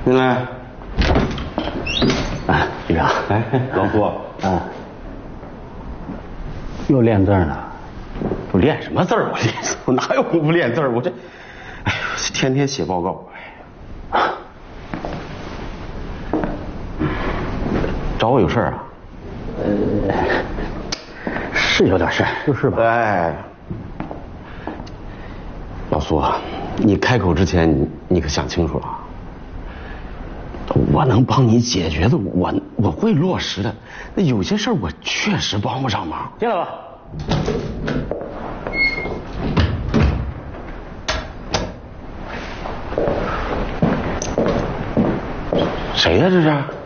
进来。 啊，局长。 哎，老苏。 啊。又练字呢？ 我练什么字儿？我哪有功夫练字儿？我这，哎呦，天天写报告。找我有事儿啊？ 是有点事儿，就是吧？ 哎，老苏，你开口之前，你可想清楚了。我能帮你解决的，我会落实的。那有些事儿我确实帮不上忙。 进来吧。 谁呀？这是？